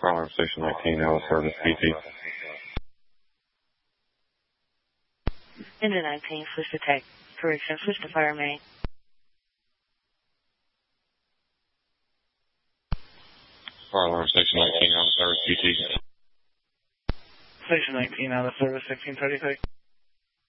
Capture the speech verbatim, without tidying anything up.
Fire alarm station nineteen, out of service, P T. Engine nineteen, switch to tech. Correction, switch to fire main. Fire alarm station nineteen, out of service, P T. Station nineteen, out of service, sixteen thirty-six.